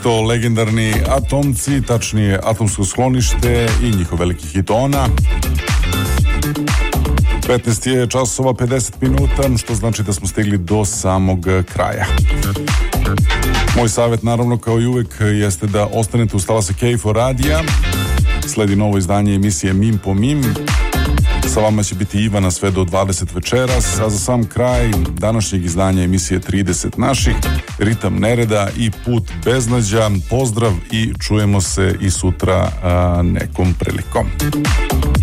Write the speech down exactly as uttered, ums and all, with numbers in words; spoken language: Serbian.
To legendarni Atomci, tačnije Atomsko sklonište i njihov veliki hit Ona. petnaest je časova pedeset minuta, što znači da smo stigli do samog kraja. Moj savjet, naravno, kao i uvek, jeste da ostanete uz talase K F O radija. Sledi novo izdanje emisije Mim po Mim. Sa vama će biti Ivana sve do dvadeset večeras, a za sam kraj današnjeg izdanja emisije trideset naših, Ritam nereda i Put beznađa. Pozdrav i čujemo se i sutra a, nekom prilikom.